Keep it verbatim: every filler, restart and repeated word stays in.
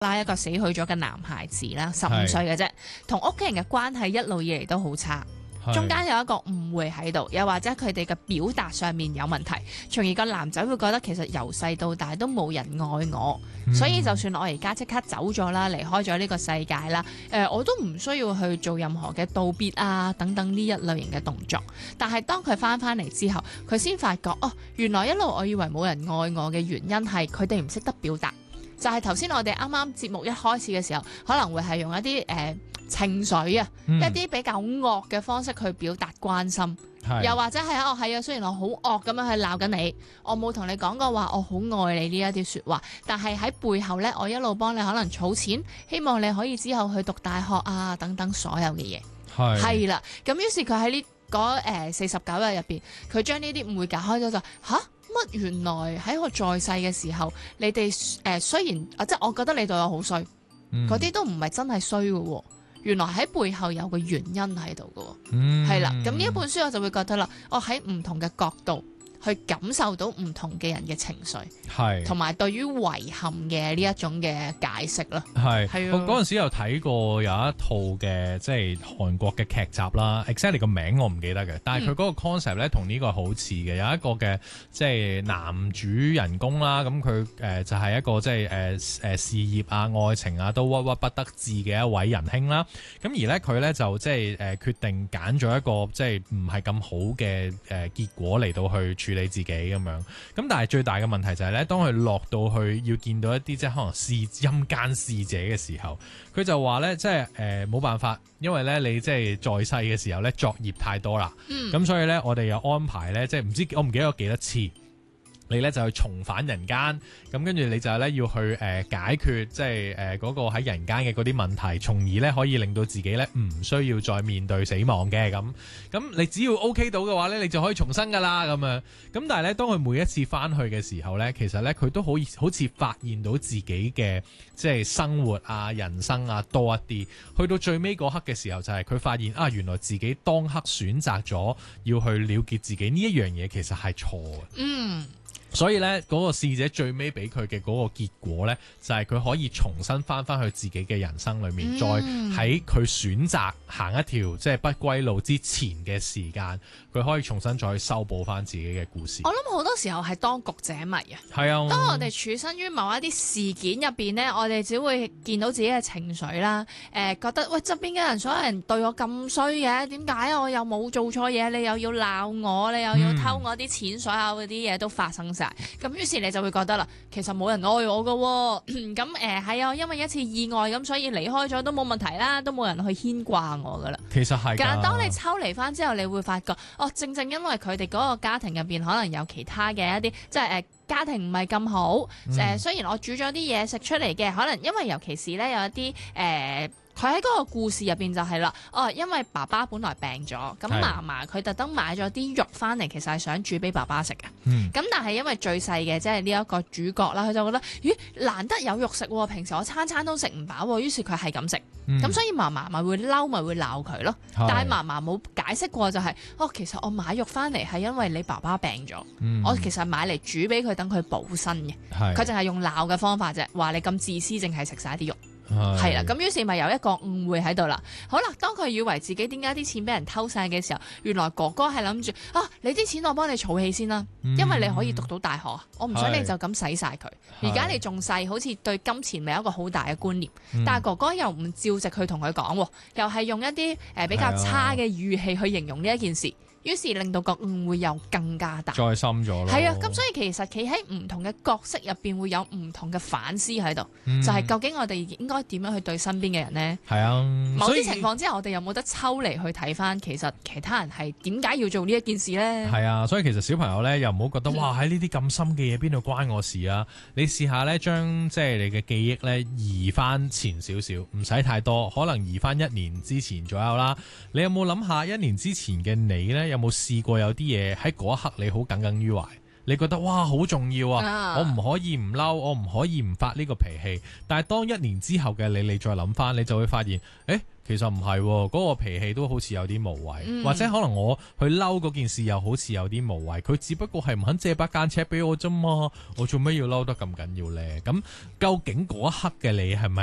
啦，一個死去咗嘅男孩子啦，十五歲嘅啫，同屋企人嘅關係一路以嚟都好差。中間有一個誤會喺度，又或者佢哋嘅表達上面有問題，從而個男仔會覺得其實由細到大都冇人愛我，嗯、所以就算我而家即刻走咗啦，離開咗呢個世界啦，誒、呃、我都唔需要去做任何嘅道別啊等等呢一類型嘅動作。但係當佢翻返嚟之後，佢先發覺哦，原來一路我以為冇人愛我嘅原因係佢哋唔識得表達。就係頭先我哋啱啱節目一開始嘅時候，可能會係用一啲誒、呃、情緒啊，嗯、一啲比較惡嘅方式去表達關心，是又或者係哦係啊，雖然我好惡咁樣去鬧緊你，我冇同你講過話我好愛你呢一啲説話，但係喺背後呢，我一路幫你可能儲錢，希望你可以之後去讀大學啊等等所有嘅嘢，係啦是，咁於是佢喺呢嗰誒四十九日入邊，佢將呢啲誤會解開咗就嚇。乜原來喺我在世嘅時候，你哋誒、呃、雖然啊，即係我覺得你對我好衰，嗰啲、嗯、都唔係真係衰嘅喎。原來喺背後有個原因喺度嘅喎，係啦、嗯。咁呢一本書我就會覺得啦，我喺唔同嘅角度去感受到唔同嘅人嘅情緒，係同埋對於遺憾嘅呢一種嘅解釋啦。係係啊，我嗰陣時有睇過有一套嘅即係韓國嘅劇集啦 exactly 個名我唔記得嘅，但係佢嗰個 concept 咧同呢個好似嘅，有一個嘅即係男主人公啦，咁佢誒就係一個即係誒誒事業啊、愛情啊都鬱鬱不得志嘅一位仁兄啦。咁而咧佢咧就即係誒決定揀咗一個即係唔係咁好嘅誒結果嚟到去處理自己咁樣，咁但係最大嘅問題就係咧，當佢落到去要見到一啲即係可能是陰間使者嘅時候，佢就話咧，即係誒冇辦法，因為咧你即係在世嘅時候咧作業太多啦，咁、嗯、所以咧我哋又安排咧，即係唔知我唔記得咗幾多次。你咧就去重返人間，咁跟住你就咧要去誒、呃、解決即係誒嗰個喺人間嘅嗰啲問題，從而咧可以令到自己咧唔需要再面對死亡嘅咁。咁你只要 OK 到嘅話咧，你就可以重生噶啦咁樣。咁但係咧，當佢每一次翻去嘅時候咧，其實咧佢都好好似發現到自己嘅即係生活啊、人生啊多一啲。去到最尾嗰刻嘅時候，就係、是、佢發現啊，原來自己當刻選擇咗要去了結自己呢一樣嘢，其實係錯嘅。嗯。所以咧，嗰、那個使者最尾俾佢嘅嗰個結果咧，就係、是、佢可以重新翻翻去自己嘅人生裏面，嗯、再喺佢選擇行一條即係不歸路之前嘅時間，佢可以重新再去修補翻自己嘅故事。 我諗好多時候係當局者迷啊。係啊，當我哋處身於某一啲事件入邊呢，我哋只會見到自己嘅情緒啦。誒、呃，覺得喂側邊嘅人，所有人對我咁衰嘅，點解我又冇做錯嘢？你又要鬧我，你又要偷我啲錢，嗯、所有嗰啲嘢都發生。咁於是你就會覺得啦，其實冇人愛我噶、哦，咁誒係啊，因為一次意外咁，所以離開咗都冇問題啦，都冇人去牽掛我噶啦。 其實係，但係當你抽離翻之後，你會發覺，哦，正正因為佢哋嗰個家庭入邊可能有其他嘅一啲，即係誒、呃、家庭唔係咁好，誒、嗯呃、雖然我煮咗啲嘢食出嚟嘅，可能因為尤其是咧有一啲誒。呃佢喺嗰個故事入邊就係啦，哦，因為爸爸本來病咗，咁嫲嫲佢特登買咗啲肉翻嚟，其實係想煮俾爸爸食嘅。咁、嗯、但係因為最細嘅即係呢一個主角啦，佢就覺得咦難得有肉食喎，平時我餐餐都食唔飽喎，於是佢係咁食，咁、嗯、所以嫲嫲咪會嬲，咪會鬧佢咯。是但係嫲嫲冇解釋過就係、是，哦，其實我買肉翻嚟係因為你爸爸病咗，嗯、我其實買嚟煮俾佢等佢補身嘅。佢淨係用鬧嘅方法啫，話你咁自私，淨係食晒啲肉。係啦，咁於是咪有一個誤會喺度啦。好啦，當佢以為自己點解啲錢俾人偷晒嘅時候，原來哥哥係諗住啊，你啲錢我幫你儲起先啦，嗯、因為你可以讀到大學，我唔想你就咁使晒佢。而家你仲細，好似對金錢咪有一個好大嘅觀念，嗯、但係哥哥又唔照直去同佢講，又係用一啲誒比較差嘅語氣去形容呢一件事。於是令到個誤會又更加大， 再深咗咯。 係啊，咁所以其實企喺唔同嘅角色入邊會有唔同嘅反思喺度，嗯、就係究竟我哋應該點樣去對身邊嘅人呢？係啊，某啲情況之下，我哋有冇得抽離去睇翻，其實其他人係點解要做呢一件事呢？ 係啊，所以其實小朋友咧又唔好覺得、嗯、哇喺呢啲咁深嘅嘢邊度關我事啊！你試下咧將即係你嘅記憶咧移翻前少少，唔使太多，可能移翻一年之前左右啦。你有冇諗下一年之前嘅你咧？有冇試過有啲嘢喺嗰一刻你好耿耿於懷？你覺得哇好重要啊！啊我唔可以唔嬲，我唔可以唔發呢個脾氣。但係當一年之後嘅你，你再諗翻，你就會發現，誒其實唔係喎，嗰、個脾氣都好似有啲無謂， 嗯、 或者可能我去嬲嗰件事又好似有啲無謂，佢只不過係唔肯借把間尺俾我啫嘛，我做咩要嬲得咁緊要呢？咁究竟嗰一刻嘅你係咪